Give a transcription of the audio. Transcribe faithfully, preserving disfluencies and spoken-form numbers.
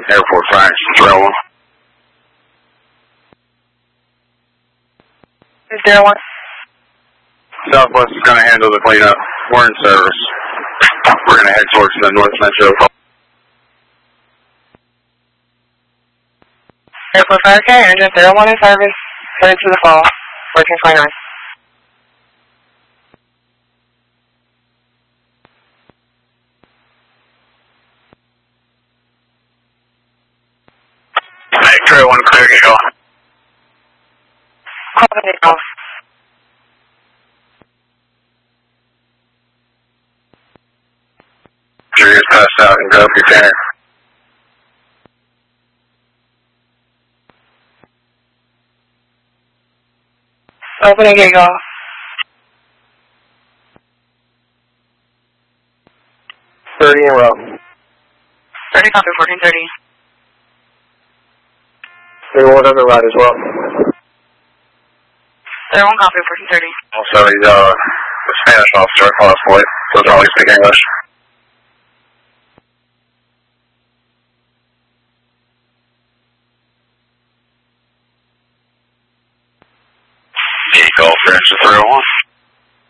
Airport Franks, three oh one. zero one. Southwest is going to handle the cleanup. We're in service. We're going to head towards the North Metro. Airport five K, engine zero one in service. Headed to the fall. fourteen twenty-nine. Hey, three oh one, clear, get going. Call the takeoff. Sure, you pass out and grab your container. Open and get off. thirty in row. thirty copy, fourteen thirty. There one on the right as well. zero one copy, fourteen thirty. Also, he's uh, a Spanish officer, class boy. Doesn't always speak English. Golf Ranch three oh one.